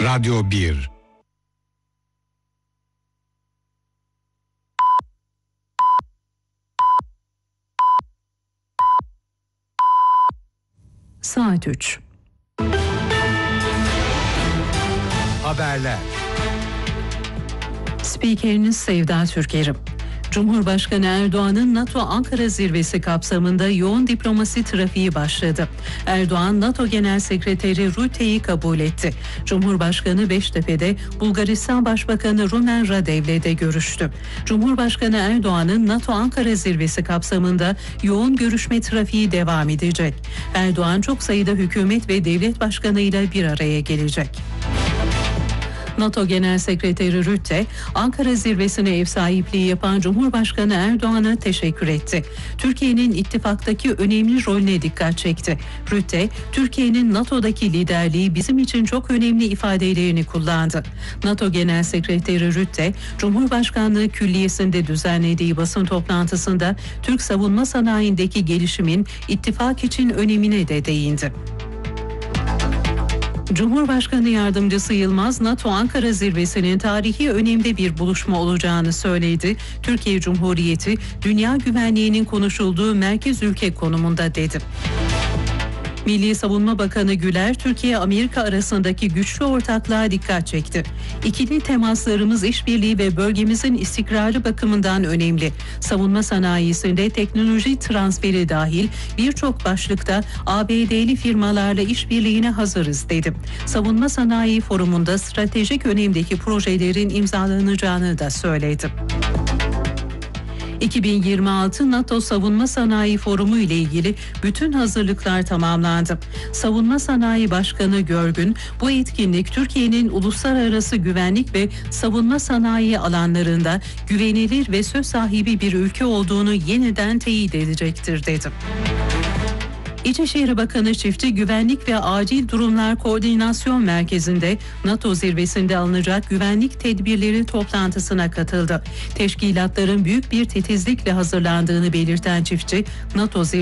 Radyo 1. Saat 3. Haberler. Spikeriniz Sevda Türkerim. Cumhurbaşkanı Erdoğan'ın NATO Ankara zirvesi kapsamında yoğun diplomasi trafiği başladı. Erdoğan, NATO Genel Sekreteri Rutte'yi kabul etti. Cumhurbaşkanı Beştepe'de Bulgaristan Başbakanı Rumen Radev'le de görüştü. Cumhurbaşkanı Erdoğan'ın NATO Ankara zirvesi kapsamında yoğun görüşme trafiği devam edecek. Erdoğan çok sayıda hükümet ve devlet başkanıyla bir araya gelecek. NATO Genel Sekreteri Rutte, Ankara zirvesine ev sahipliği yapan Cumhurbaşkanı Erdoğan'a teşekkür etti. Türkiye'nin ittifaktaki önemli rolüne dikkat çekti. Rutte, Türkiye'nin NATO'daki liderliği bizim için çok önemli ifadelerini kullandı. NATO Genel Sekreteri Rutte, Cumhurbaşkanlığı Külliyesi'nde düzenlediği basın toplantısında Türk savunma sanayindeki gelişimin ittifak için önemine de değindi. Cumhurbaşkanı Yardımcısı Yılmaz, NATO Ankara zirvesinin tarihi önemde bir buluşma olacağını söyledi. Türkiye Cumhuriyeti, dünya güvenliğinin konuşulduğu merkez ülke konumunda dedi. Milli Savunma Bakanı Güler, Türkiye-Amerika arasındaki güçlü ortaklığa dikkat çekti. İkili temaslarımız işbirliği ve bölgemizin istikrarı bakımından önemli. Savunma sanayisinde teknoloji transferi dahil birçok başlıkta ABD'li firmalarla işbirliğine hazırız dedi. Savunma Sanayi Forumu'nda stratejik önemdeki projelerin imzalanacağını da söyledi. 2026 NATO Savunma Sanayi Forumu ile ilgili bütün hazırlıklar tamamlandı. Savunma Sanayi Başkanı Görgün, bu etkinlik Türkiye'nin uluslararası güvenlik ve savunma sanayi alanlarında güvenilir ve söz sahibi bir ülke olduğunu yeniden teyit edecektir dedi. İçişleri Bakanı Çiftçi, Güvenlik ve Acil Durumlar Koordinasyon Merkezi'nde NATO zirvesinde alınacak güvenlik tedbirleri toplantısına katıldı. Teşkilatların büyük bir titizlikle hazırlandığını belirten Çiftçi, NATO zirvesi